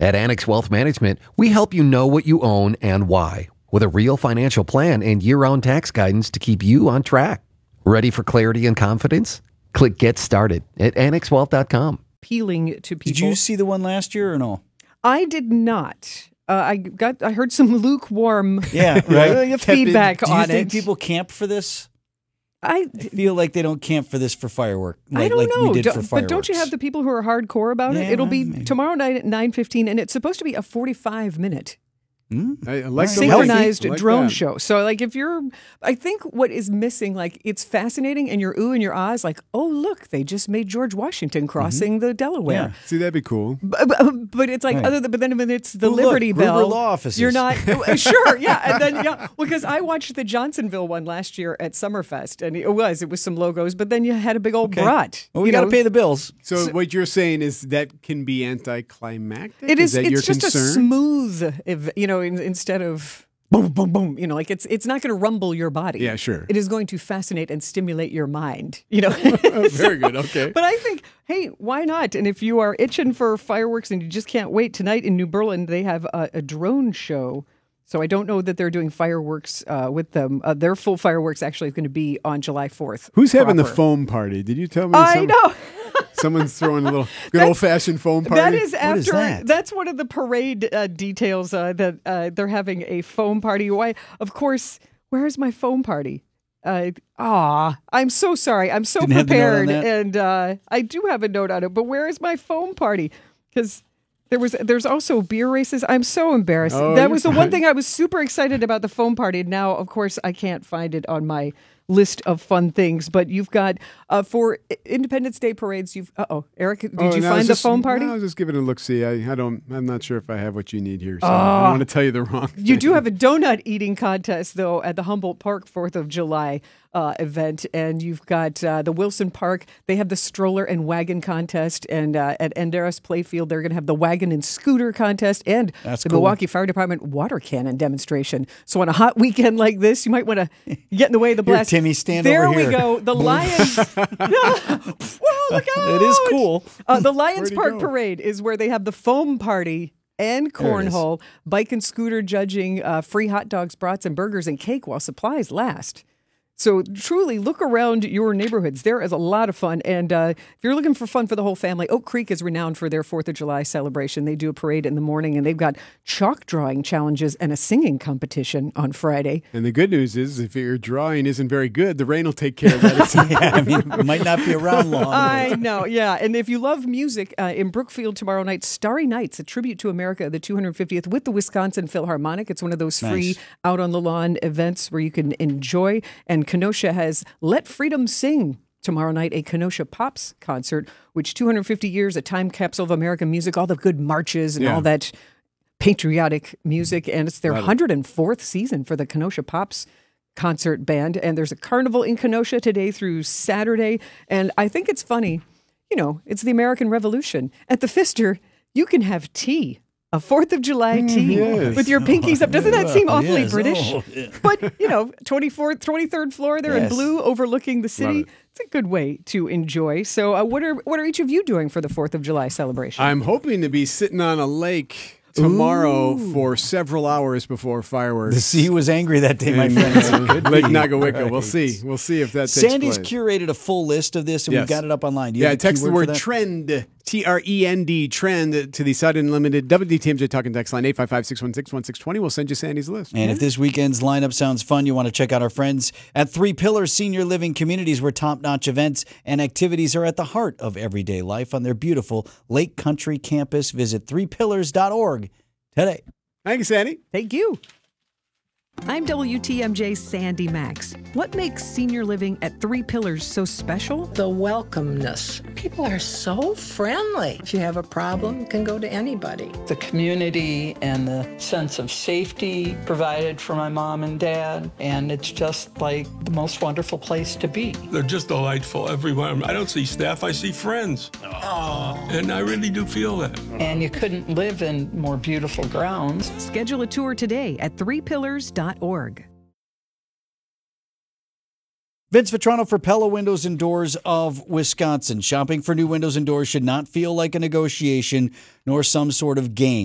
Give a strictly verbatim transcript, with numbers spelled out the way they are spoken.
At Annex Wealth Management, we help you know what you own and why, with a real financial plan and year-round tax guidance to keep you on track. Ready for clarity and confidence? Click Get Started at annex wealth dot com. Appealing to people. Did you see the one last year or no? I did not. Uh, I got. I heard some lukewarm Yeah, right. feedback Do you on think it. people camp for this? I I feel like they don't camp for this for firework. Like, I don't like know, we did Do- for but fireworks. don't you have the people who are hardcore about it? Yeah, It'll be maybe. tomorrow night at nine fifteen, and it's supposed to be a forty-five minute I, I like the synchronized I like drone that. show. So, like, if you're, I think what is missing, like, it's fascinating, and your ooh and your ahs, like, oh look, they just made George Washington crossing the Delaware. See, that'd be cool. But, but, but it's like Right. other than, but then when it's the Ooh, look, Liberty Gruber Bell, Law Offices. you're not sure. Yeah, and then yeah, because I watched the Johnsonville one last year at Summerfest, and it was it was some logos, but then you had a big old Okay. brat. Well, we you got to know? pay the bills. So, what you're saying is that can be anticlimactic? It is. that It's your just concern? a smooth, ev- you know, in, instead of boom, boom, boom. You know, like it's it's not going to rumble your body. Yeah, sure. It is going to fascinate and stimulate your mind. You know. Very good. Okay. But I think, hey, why not? And if you are itching for fireworks and you just can't wait, tonight in New Berlin they have a, a drone show. So I don't know that they're doing fireworks uh, with them. Uh, their full fireworks actually is going to be on July fourth. Who's having the proper. foam party? Did you tell me? I some- know. Someone's throwing a little good That's- old fashioned foam party. That is What after. is that? That's one of the parade uh, details uh, that uh, they're having a foam party. Why? Of course. Where's my foam party? Uh, ah, I'm so sorry. I'm so Didn't have the note on prepared, that? and uh, I do have a note on it. But where is my foam party? Because there was, there's also beer races. I'm so embarrassed. Oh, that you're was the one fine. thing I was super excited about the foam party. Now, of course, I can't find it on my list of fun things. But you've got uh, for Independence Day parades. You've uh oh, Eric, did Oh, you no, I find was the just- foam party? No, I was just giving it a look. See, I, I don't. I'm not sure if I have what you need here. So I don't want to tell you the wrong. Ah. You thing. do have a donut eating contest, though, at the Humboldt Park fourth of July uh, event. And you've got uh, the Wilson Park. They have the stroller and wagon contest. And uh, at Enderas Playfield, they're going to have the wagon and scooter contest and That's the cool. Milwaukee Fire Department water cannon demonstration. So on a hot weekend like this, you might want to get in the way of the Here, blast. Timmy, stand there over we here. go. The Lions. Whoa, look out. It is cool. Uh, the Lions Where'd he Park go? Parade is where they have the foam party and There it is. cornhole, bike and scooter judging, uh, free hot dogs, brats, and burgers and cake while supplies last. So truly look around your neighborhoods. There is a lot of fun. And uh, if you're looking for fun for the whole family, Oak Creek is renowned for their fourth of July celebration. They do a parade in the morning, and they've got chalk drawing challenges and a singing competition on Friday. And the good news is, if your drawing isn't very good, the rain will take care of that. Yeah, I mean, it might not be around long. I know, yeah. And if you love music, uh, in Brookfield tomorrow night, Starry Nights, a tribute to America, the two hundred fiftieth, with the Wisconsin Philharmonic. It's one of those free Nice. out on the lawn events where you can enjoy. And Kenosha has Let Freedom Sing tomorrow night, a Kenosha Pops concert, which two hundred fifty years, a time capsule of American music, all the good marches and Yeah. all that patriotic music. And it's their Love it. one hundred fourth season for the Kenosha Pops concert band. And there's a carnival in Kenosha today through Saturday. And I think it's funny, you know, it's the American Revolution. At the Pfister, you can have tea. A Fourth of July tea yes. with your pinkies up. Doesn't that seem awfully Yes. British? Oh, yeah. But, you know, twenty-fourth, twenty-third floor there in Yes. blue overlooking the Love city. it. It's a good way to enjoy. So uh, what are what are each of you doing for the Fourth of July celebration? I'm hoping to be sitting on a lake tomorrow for several hours before fireworks. The sea was angry that day, my in, friends. uh, It could Lake be. Nagawicca. We'll Right. see. We'll see if that takes Sandy's place. curated a full list of this, and Yes. we've got it up online. Do you Yeah, have the text the keyword word for that? trend, T R E N D, trend, to the Sudden Unlimited W D T M J Talking Text line eight five five, six one six, one six two zero. We'll send you Sandy's list. And if this weekend's lineup sounds fun, you want to check out our friends at Three Pillars Senior Living Communities, where top-notch events and activities are at the heart of everyday life on their beautiful Lake Country campus. Visit three pillars dot org today. Thank you, Sandy. Thank you. I'm W T M J's Sandy Max. What makes senior living at Three Pillars so special? The welcomeness. People are so friendly. If you have a problem, you can go to anybody. The community and the sense of safety provided for my mom and dad, and it's just like the most wonderful place to be. They're just delightful, everyone. I don't see staff, I see friends. And I really do feel that. And you couldn't live in more beautiful grounds. Schedule a tour today at three pillars dot org. Vince Vitrano for Pella Windows and Doors of Wisconsin. Shopping for new windows and doors should not feel like a negotiation nor some sort of game.